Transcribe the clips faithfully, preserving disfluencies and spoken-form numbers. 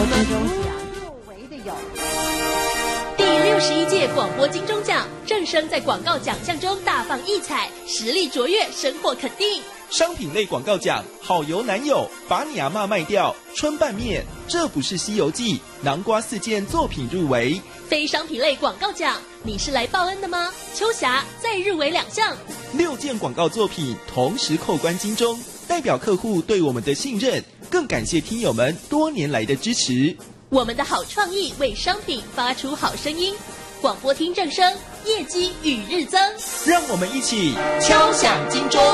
播金钟奖入围的有第六十一届广播金钟奖，正声在广告奖项中大放异彩，实力卓越，深获肯定。 商品类广告奖，好油男友，把你阿嬷卖掉，春拌面，这不是西游记，南瓜四件作品入围。 非商品类广告奖，你是来报恩的吗？秋霞再入围两项， 六件广告作品同时扣关金钟，代表客户对我们的信任，更感谢听友们多年来的支持。 我们的好创意为商品发出好声音，广播听正声，业绩与日增。 让我们一起敲响金钟。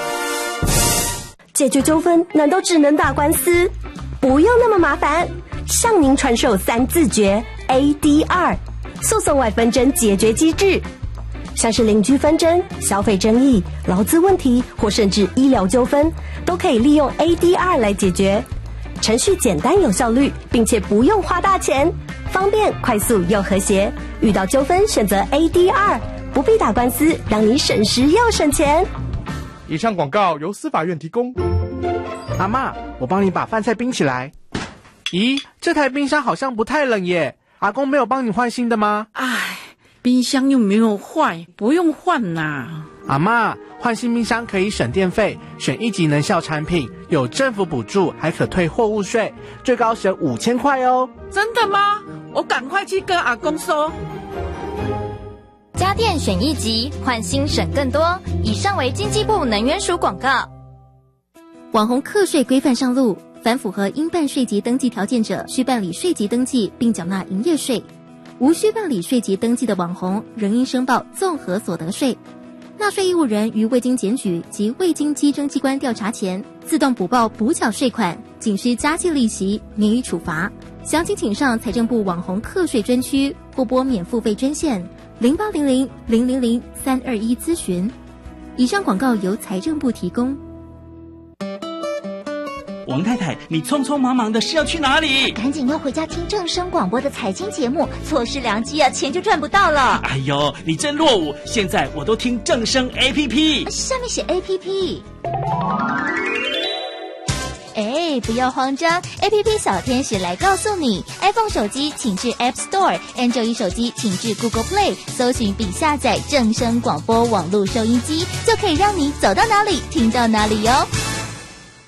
解决纠纷难道只能打官司？不用那么麻烦，向您传授三字诀 A D R 诉讼外纷争解决机制，像是邻居纷争、消费争议、劳资问题或甚至医疗纠纷，都可以利用 A D R 来解决。程序简单有效率，并且不用花大钱，方便快速又和谐。遇到纠纷选择 A D R， 不必打官司，让你省时又省钱。 以上广告由司法院提供。 阿嬷，我帮你把饭菜冰起来。咦，这台冰箱好像不太冷耶，阿公没有帮你换新的吗？ 唉，冰箱又没有坏，不用换啦。 阿嬷，换新冰箱可以省电费，选一级能效产品，有政府补助，还可退货物税，最高省五千块哦。 真的吗？我赶快去跟阿公说。 家电选一级，换新省更多。以上为经济部能源署广告。 网红课税规范上路，凡符合应办税籍登记条件者，需办理税籍登记并缴纳营业税；无需办理税籍登记的网红，仍应申报综合所得税。纳税义务人于未经检举及未经稽征机关调查前，自动补报补缴税款，仅需加计利息，免予处罚。详情请上财政部网红课税专区或拨免付费专线零八零零零零零三二一咨询。以上广告由财政部提供。 王太太，你匆匆忙忙的是要去哪里？ 赶紧要回家听正声广播的财经节目，错失良机啊，钱就赚不到了。 哎呦，你真落伍！现在我都听正声 A P P， 上面写 A P P。哎，不要慌张 ，A P P 小天使来告诉你 ，iPhone 手机请至 App Store，Android 手机请至 Google Play， 搜寻并下载正声广播网络收音机，就可以让你走到哪里听到哪里哟。